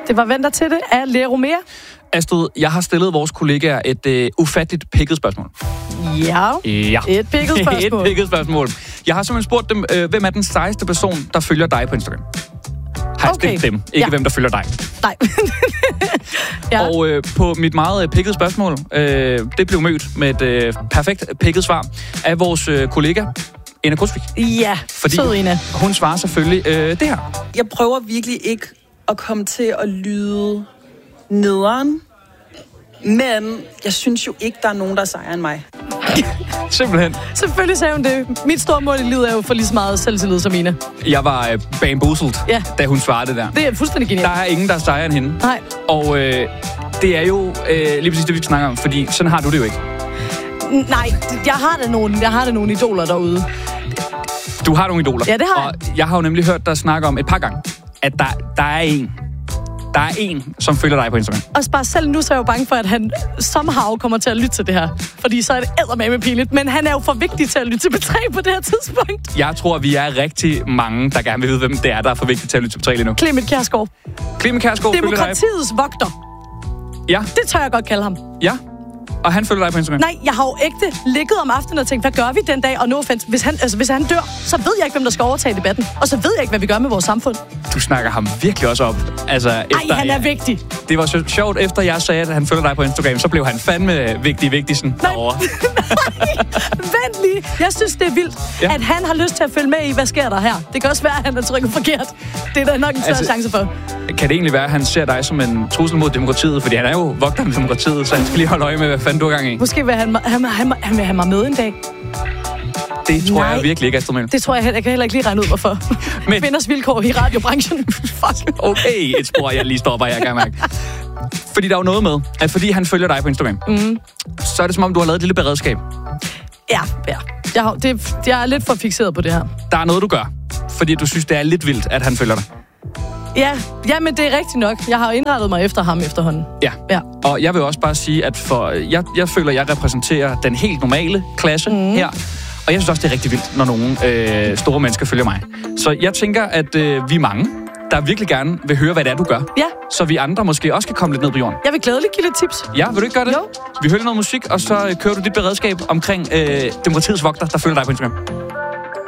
Det var Venter til det af Lea Romea. Astrid, jeg har stillet vores kollegaer et ufatteligt pikket spørgsmål. Ja. Et pikket spørgsmål. Et pikket spørgsmål. Jeg har simpelthen spurgt dem, hvem er den sejeste person, der følger dig på Instagram? Har jeg stillet dem, ikke hvem der følger dig. Nej. Ja. Og på mit meget pikkede spørgsmål, det blev mødt med et perfekt pikket svar af vores kollega, Ina Krusvik. Ja, sød Ina. Hun svarer selvfølgelig det her. Jeg prøver virkelig ikke at komme til at lyde nederen, men jeg synes jo ikke, der er nogen, der er sejere end mig. Simpelthen. Selvfølgelig sagde hun det. Mit store mål i livet er jo for lige så meget selvtillid som Ina. Jeg var bamboozled, da hun svarede det der. Det er fuldstændig genialt. Der er ingen, der er sejere end hende. Nej. Og det er jo lige præcis det, vi snakker om, fordi sådan har du det jo ikke. Nej, jeg har da nogle idoler derude. Du har nogle idoler. Ja, det har jeg. Og jeg har jo nemlig hørt dig snakke om et par gange, at der er en. Der er en, som følger dig på Instagram. Og bare selv nu så er jeg jo bange for, at han somehow kommer til at lytte til det her. Fordi så er det eddermame pinligt. Men han er jo for vigtig til at lytte til P3 på det her tidspunkt. Jeg tror, vi er rigtig mange, der gerne vil vide, hvem det er, der er for vigtigt til at lytte til P3 lige nu. Clement Kjærsgaard. Clement Kjærsgaard følger dig. Demokratiets vogter. Ja. Det tør jeg godt kalde ham. Ja. Og han følger dig på Instagram? Nej, jeg har jo ægte ligget om aftenen og tænkt, hvad gør vi den dag? Og no offense, hvis han dør, så ved jeg ikke, hvem der skal overtage debatten. Og så ved jeg ikke, hvad vi gør med vores samfund. Du snakker ham virkelig også op. Altså, efter, han er vigtig. Det var så sjovt, efter jeg sagde, at han følger dig på Instagram, så blev han fandme vigtig sådan derovre. Nej, vent lige. Jeg synes, det er vildt, at han har lyst til at følge med i, hvad sker der her. Det kan også være, at han er trykket forkert. Det er der nok en større chance for. Kan det egentlig være, at han ser dig som en trussel mod demokratiet? Fordi han er jo vogter med demokratiet, så han skal lige holde øje med, hvad fanden du er gang i. Måske vil han vil have mig med en dag. Det tror jeg virkelig ikke, Astrid Møller. Det tror jeg kan heller ikke lige regne ud, hvorfor. Men kvinders vilkår i radiobranchen. Fuck. Okay, et spor, jeg lige stopper, jeg kan mærke. Fordi der er jo noget med, at fordi han følger dig på Instagram, så er det som om, du har lavet et lille beredskab. Ja. Jeg er lidt for fikseret på det her. Der er noget, du gør, fordi du synes, det er lidt vildt, at han følger dig. Ja, men det er rigtigt nok. Jeg har jo indrettet mig efter ham efterhånden. Ja. Og jeg vil også bare sige, at jeg føler, at jeg repræsenterer den helt normale klasse her. Og jeg synes også, det er rigtig vildt, når nogle store mennesker følger mig. Så jeg tænker, at vi er mange, der virkelig gerne vil høre, hvad det er, du gør. Ja. Så vi andre måske også kan komme lidt ned på jorden. Jeg vil glædeligt give lidt tips. Ja, vil du ikke gøre det? Jo. Vi hører noget musik, og så kører du dit beredskab omkring demokratiets vogter, der følger dig på Instagram.